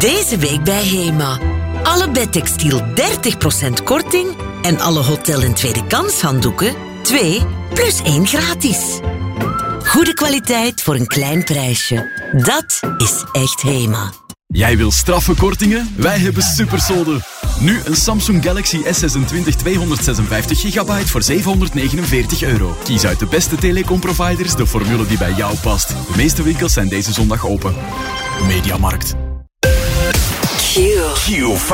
Deze week bij HEMA. Alle bedtextiel 30% korting en alle hotel- en tweede kans handdoeken 2 plus 1 gratis. Goede kwaliteit voor een klein prijsje. Dat is echt HEMA. Jij wil straffe kortingen? Wij hebben supersolden. Nu een Samsung Galaxy S26 256 GB voor €749. Kies uit de beste telecomproviders de formule die bij jou past. De meeste winkels zijn deze zondag open. Mediamarkt. Q.